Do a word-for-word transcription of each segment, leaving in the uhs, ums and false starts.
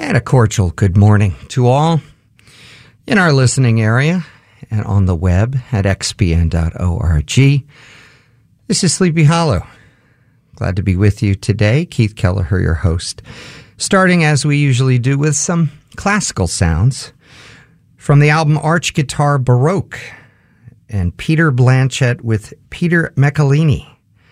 And a cordial good morning to all in our listening area and on the web at x p n dot org. This is Sleepy Hollow. Glad to be with you today. Keith Kelleher, your host. Starting as we usually do with some classical sounds from the album Arch Guitar Baroque and Peter Blanchett with Peter Michelini.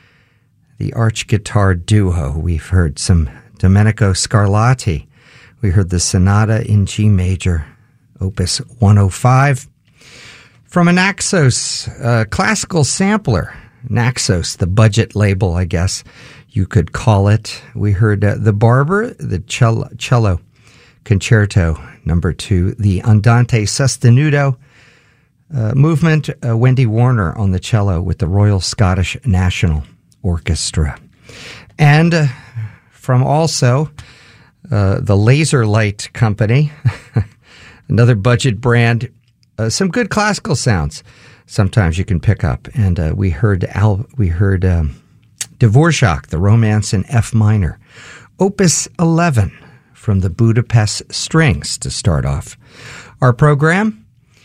The Arch Guitar Duo. We've heard some Domenico Scarlatti. We heard the Sonata in G Major, Opus one oh five. From a Naxos uh, classical sampler, Naxos, the budget label, I guess you could call it. We heard uh, The Barber, the cello, cello Concerto number two, the Andante Sostenuto uh, movement, uh, Wendy Warner on the cello with the Royal Scottish National Orchestra. And uh, from also uh, the Laser Light Company, another budget brand, uh, some good classical sounds sometimes you can pick up. And uh, we heard Al, we heard um, Dvorak, the Romance in F minor, Opus eleven from the Budapest Strings to start off our program.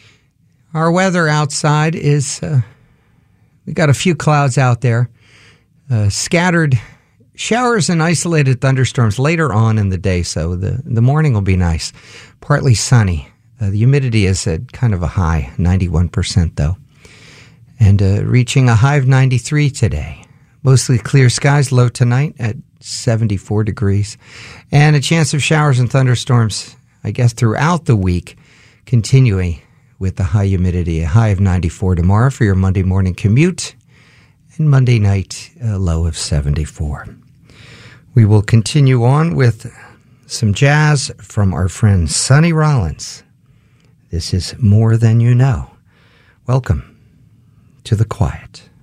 Our weather outside is, uh, we got a few clouds out there, uh, scattered showers and isolated thunderstorms later on in the day, so the, the morning will be nice. Partly sunny. Uh, the humidity is at kind of a high, ninety-one percent though. And uh, reaching a high of ninety-three today. Mostly clear skies, low tonight at seventy-four degrees. And a chance of showers and thunderstorms, I guess, throughout the week, continuing with the high humidity. A high of ninety-four tomorrow for your Monday morning commute. And Monday night, a low of seventy-four. We will continue on with some jazz from our friend Sonny Rollins. This is More Than You Know. Welcome to the Quiet.